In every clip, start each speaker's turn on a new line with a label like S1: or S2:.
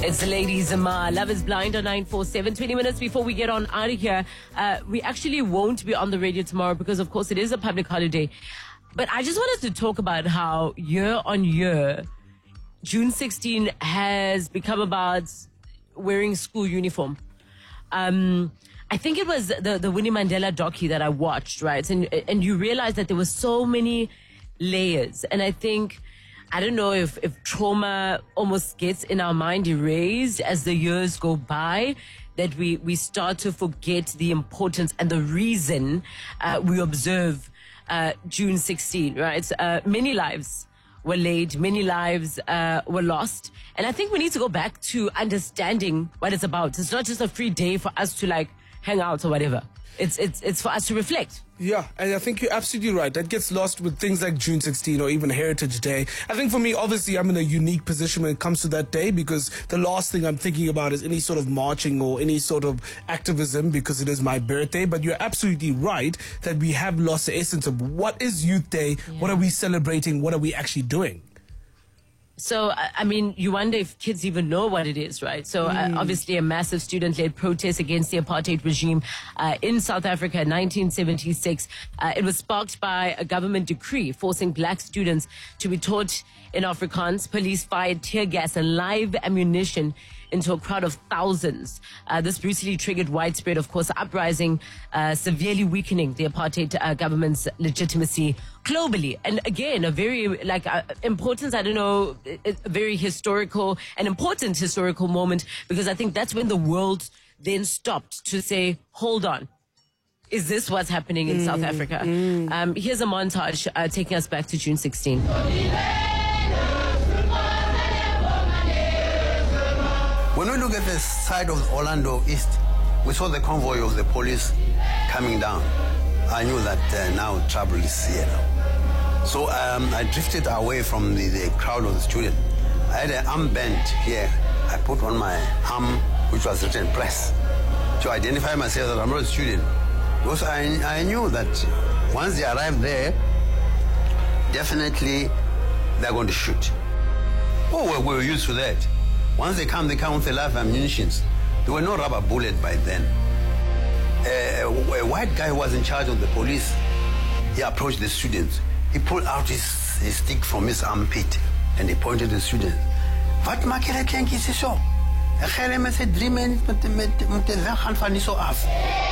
S1: It's the Lady Zama. Love is Blind on 947. 20 minutes before we get on out of here, we actually won't be on the radio tomorrow because, of course, it is a public holiday. But I just wanted to talk about how year on year, June 16 has become about wearing school uniform. I think it was the Winnie Mandela docu that I watched, right? And you realize that there were so many layers. And I think, I don't know if trauma almost gets in our mind erased as the years go by, that we start to forget the importance and the reason we observe June 16, right? Many lives were laid, many lives were lost. And I think we need to go back to understanding what it's about. It's not just a free day for us to like hang out or whatever. It's for us to reflect.
S2: Yeah, and I think you're absolutely right. That gets lost with things like June 16 or even Heritage Day. I think for me, obviously, I'm in a unique position when it comes to that day because the last thing I'm thinking about is any sort of marching or any sort of activism because it is my birthday. But you're absolutely right that we have lost the essence of what is Youth Day, what are we celebrating, what are we actually doing?
S1: So, I mean, you wonder if kids even know what it is, right? So, obviously, a massive student-led protest against the apartheid regime in South Africa in 1976. It was sparked by a government decree forcing black students to be taught in Afrikaans. Police fired tear gas and live ammunition into a crowd of thousands. This brutally triggered widespread, of course, uprising, severely weakening the apartheid government's legitimacy globally. And again, a very importance, I don't know, a very historical, an important historical moment, because I think that's when the world then stopped to say, hold on. Is this what's happening in South Africa? Here's a montage taking us back to June 16.
S3: When we look at the side of Orlando East, we saw the convoy of the police coming down. I knew that now trouble is here now. So I drifted away from the crowd of the students. I had an armband here. I put on my arm, which was written press, to identify myself that I'm not a student. Because I knew that once they arrive there, definitely they're going to shoot. Oh, we were used to that. Once they come with the live ammunitions. There were no rubber bullets by then. A white guy who was in charge of the police, he approached the students. He pulled out his stick from his armpit and he pointed to the students. What makere klenk is so? Ek met se 3 minute met de weg gaan van so af.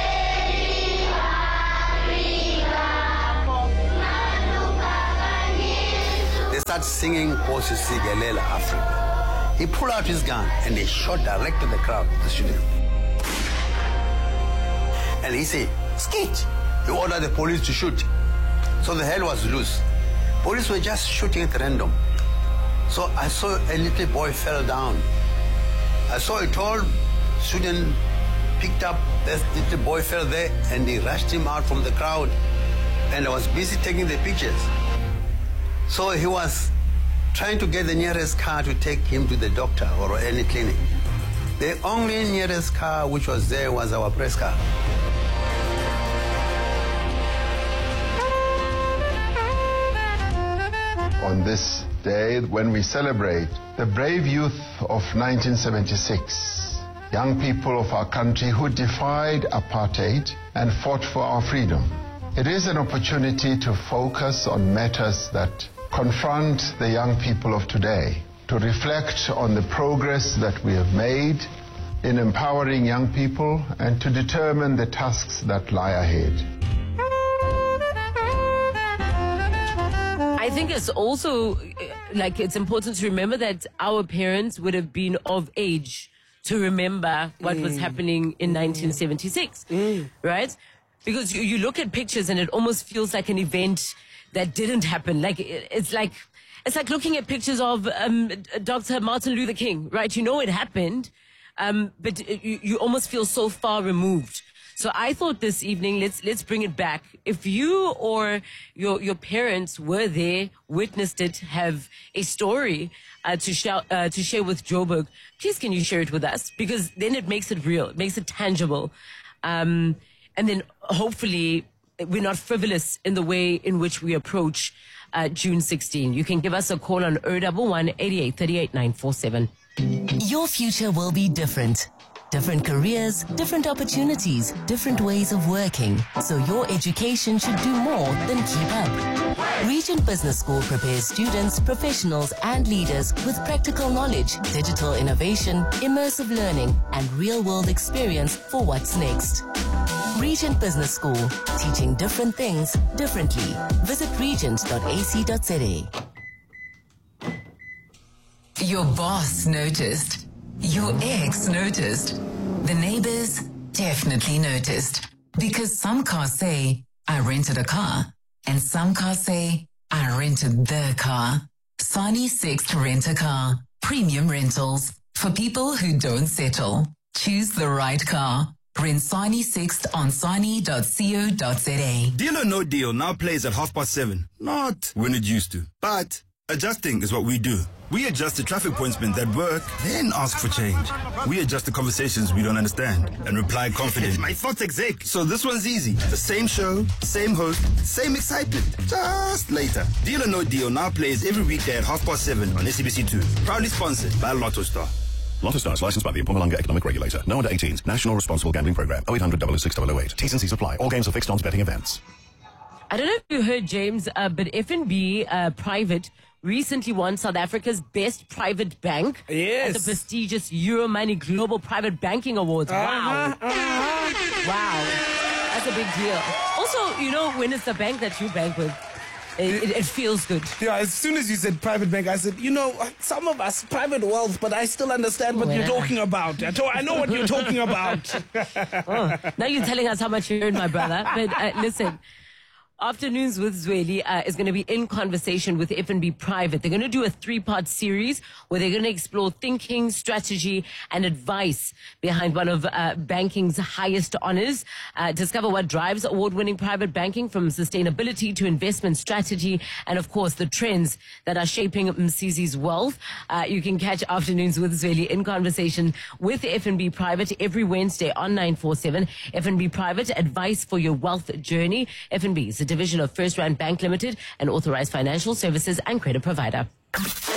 S3: They start singing Nkosi Sikelel' Africa. He pulled out his gun and he shot direct to the crowd, the student. And he said, "Skit!" He ordered the police to shoot. So the hell was loose. Police were just shooting at random. So I saw a little boy fell down. I saw a tall student picked up that little boy fell there and he rushed him out from the crowd. And I was busy taking the pictures. So he was trying to get the nearest car to take him to the doctor or any clinic. The only nearest car which was there was our press car.
S4: On this day, when we celebrate the brave youth of 1976, young people of our country who defied apartheid and fought for our freedom, it is an opportunity to focus on matters that confront the young people of today, to reflect on the progress that we have made in empowering young people and to determine the tasks that lie ahead.
S1: I think it's also, it's important to remember that our parents would have been of age to remember what was happening in 1976, right? Because you look at pictures and it almost feels like an event that didn't happen. It's like looking at pictures of Dr. Martin Luther King, right? You know it happened, but you almost feel so far removed. So I thought this evening, let's bring it back. If you or your parents were there, witnessed it, have a story to share with Joburg, please can you share it with us? Because then it makes it real, it makes it tangible, and then hopefully we're not frivolous in the way in which we approach June 16. You can give us a call on 011 88 38 947.
S5: Your future will be different. Different careers, different opportunities, different ways of working. So your education should do more than keep up. Regent Business School prepares students, professionals, and leaders with practical knowledge, digital innovation, immersive learning, and real-world experience for what's next. Regent Business School, teaching different things differently. Visit regent.ac.za.
S6: Your boss noticed. Your ex noticed. The neighbors definitely noticed. Because some cars say, I rented a car. And some cars say, I rented the car. Sani Sixt Rent-A-Car. Premium rentals. For people who don't settle. Choose the right car. Rent Sani Sixt on sani.co.za.
S7: Deal or No Deal now plays at 7:30. Not when it used to. But adjusting is what we do. We adjust the traffic pointsmen that work, then ask for change. We adjust the conversations we don't understand and reply confident. My thoughts exec. So this one's easy. The same show, same host, same excitement. Just later. Deal or No Deal now plays every weekday at 7:30 on SABC2. Proudly sponsored by Lotto Star.
S8: Lotto Star is licensed by the Mpumalanga Economic Regulator. No under 18s. National Responsible Gambling Program. 0800 006 008. T's and C's apply. All games are fixed odds betting events.
S1: I don't know if you heard, James, but FNB Private recently won South Africa's best private bank at the prestigious Euromoney Global Private Banking Awards. Wow. Wow. That's a big deal. Also, you know, when it's the bank that you bank with, it feels good.
S2: Yeah, as soon as you said private bank, I said, you know, some of us, private wealth, but I still understand what you're talking about. I know what you're talking about.
S1: Now you're telling us how much you earn, my brother. But listen. Afternoons with Zweli is going to be in conversation with FNB Private. They're going to do a 3-part series where they're going to explore thinking, strategy, and advice behind one of banking's highest honors. Discover what drives award-winning private banking, from sustainability to investment strategy, and of course the trends that are shaping Msizi's wealth. You can catch Afternoons with Zweli in conversation with FNB Private every Wednesday on 947. FNB Private, advice for your wealth journey. FNB is a division of First Rand Bank Limited, an authorized financial services and credit provider.